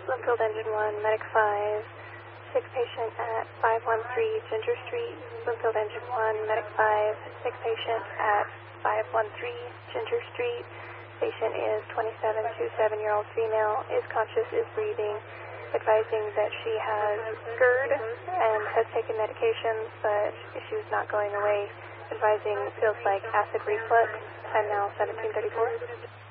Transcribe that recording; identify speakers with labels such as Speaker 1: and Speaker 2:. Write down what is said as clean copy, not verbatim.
Speaker 1: Bloomfield Engine 1, Medic 5, sick patient at 513 Ginger Street. Bloomfield Engine 1, Medic 5, sick patient at 513 Ginger Street. Patient is 27-year-old female, is conscious, is breathing, advising that she has GERD and has taken medications, but issues not going away. Advising feels like acid reflux. Time now 17:34.